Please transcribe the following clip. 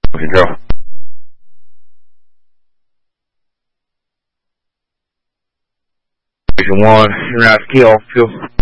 Okay, Joe. Station 1, you're out of kill.